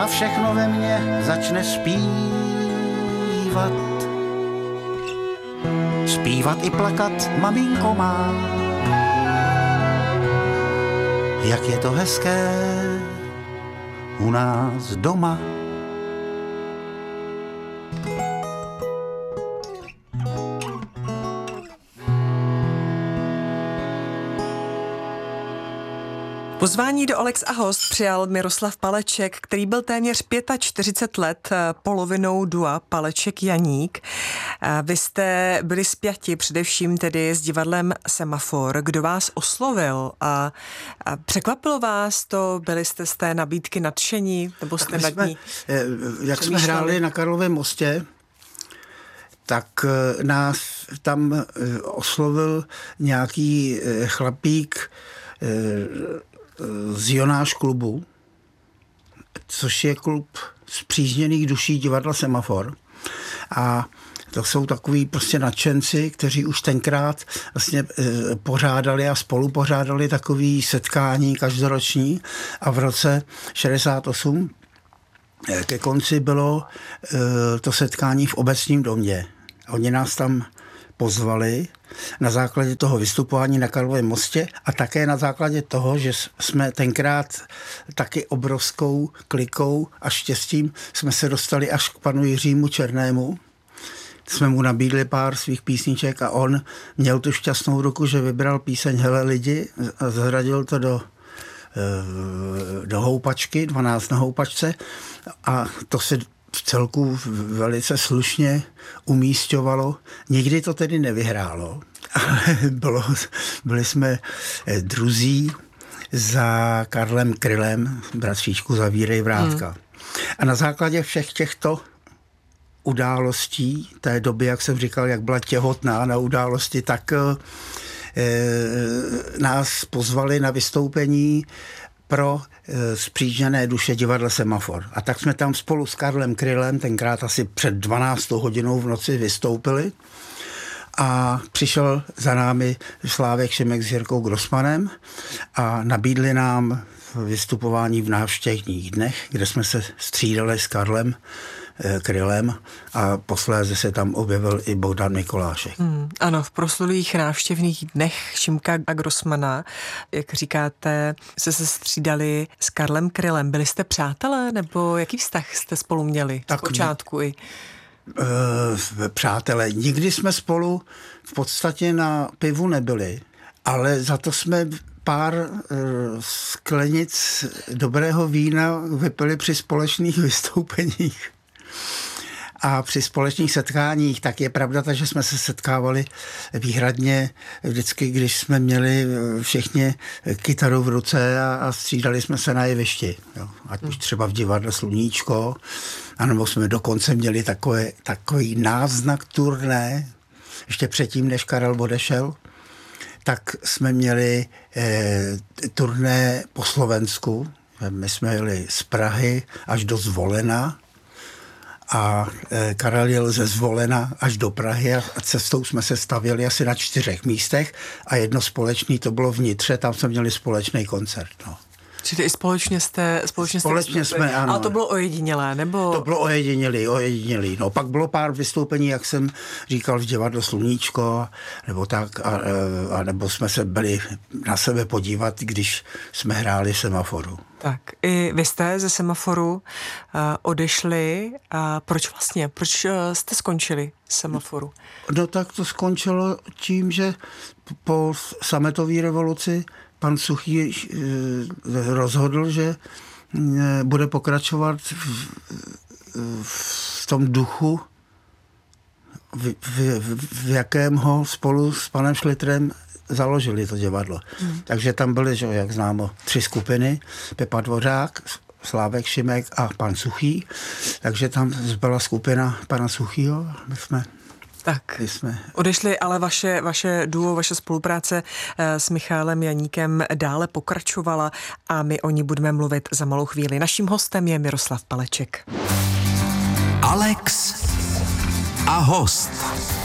a všechno ve mně začne zpívat. Zpívat i plakat, maminko má, jak je to hezké u nás doma. Pozvání do Alex a host přijal Miroslav Paleček, který byl téměř 45 let polovinou dua Paleček Janík. Vy jste byli spjati především tedy s divadlem Semafor. Kdo vás oslovil a překvapilo vás to? Byli jste z té nabídky nadšení? Nebo jste nad ní jak jsme hráli na Karlově mostě, tak nás tam oslovil nějaký chlapík z Jonáš klubu, což je klub spřízněných duší divadla Semafor. A to jsou takový prostě nadšenci, kteří už tenkrát vlastně pořádali a spolupořádali takový setkání každoroční a v roce 68 ke konci bylo to setkání v Obecním domě. Oni nás tam pozvali na základě toho vystupování na Karlově mostě a také na základě toho, že jsme tenkrát taky obrovskou klikou a štěstím jsme se dostali až k panu Jiřímu Černému. Jsme mu nabídli pár svých písniček a on měl tu šťastnou ruku, že vybral píseň Hele lidi a zahradil to do houpačky, 12 na houpačce a to se v celku velice slušně umísťovalo. Nikdy to tedy nevyhrálo, ale byli jsme druzí za Karlem Krylem, bratříčku Zavírej vrátka. A na základě všech těchto událostí té doby, jak jsem říkal, jak byla těhotná na události, tak nás pozvali na vystoupení pro spřízněné duše divadla Semafor. A tak jsme tam spolu s Karlem Krylem tenkrát asi před 12 hodinou v noci vystoupili a přišel za námi Slávek Šimek s Jirkou Grossmanem a nabídli nám vystupování v návštěvních dnech, kde jsme se střídali s Karlem Krylem a posléze se tam objevil i Bohdan Mikolášek. Ano, v proslulých návštěvných dnech Šimka a Grossmana, jak říkáte, se střídali s Karlem Krylem. Byli jste přátelé, nebo jaký vztah jste spolu měli z počátku i? Přátelé, nikdy jsme spolu v podstatě na pivu nebyli, ale za to jsme pár sklenic dobrého vína vypili při společných vystoupeních. A při společných setkáních, tak je pravda, že jsme se setkávali výhradně vždycky, když jsme měli všichni kytaru v ruce a střídali jsme se na jevišti. Jo. Ať už třeba v divadle Sluníčko, anebo jsme dokonce měli takový náznak turné, ještě předtím, než Karel odešel, tak jsme měli turné po Slovensku. My jsme jeli z Prahy až do Zvolena a Karel jel ze Zvolena až do Prahy a cestou jsme se stavěli asi na 4 místech a jedno společný to bylo v Nitře, tam jsme měli společný koncert. No. Čili i společně jsme, ano. Ale to bylo ojedinělé, nebo? To bylo ojedinělý. No, pak bylo pár vystoupení, jak jsem říkal, v divadle Sluníčko, nebo tak, a nebo jsme se byli na sebe podívat, když jsme hráli Semaforu. Tak, i vy jste ze Semaforu odešli. Proč vlastně? Proč jste skončili Semaforu? No tak to skončilo tím, že po sametové revoluci pan Suchý rozhodl, že bude pokračovat v tom duchu, v jakém ho spolu s panem Šlitrem založili to divadlo. Takže tam byly, že, jak známo, 3 skupiny. Pepa Dvořák, Slávek Šimek a pan Suchý. Takže tam byla skupina pana Suchýho. My jsme odešli, ale vaše duo, vaše spolupráce s Michálem Janíkem dále pokračovala a my o ní budeme mluvit za malou chvíli. Naším hostem je Miroslav Paleček. Alex a host.